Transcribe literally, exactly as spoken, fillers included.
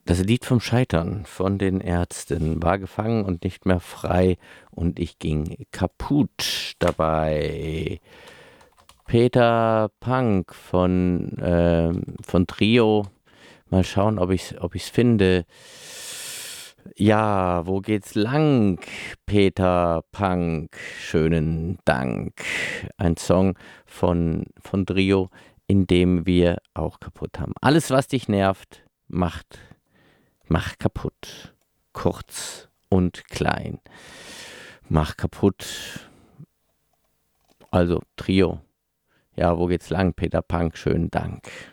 Das Lied vom Scheitern von den Ärzten war gefangen und nicht mehr frei und ich ging kaputt dabei. Peter Punk von, ähm, von Trio. Mal schauen, ob ich's, ob ich's finde. Ja, wo geht's lang? Peter Punk, schönen Dank. Ein Song von, von Trio, in dem wir auch kaputt haben. Alles, was dich nervt, macht, macht kaputt. Kurz und klein. Mach kaputt. Also Trio. Ja, wo geht's lang? Peter Punk, schönen Dank.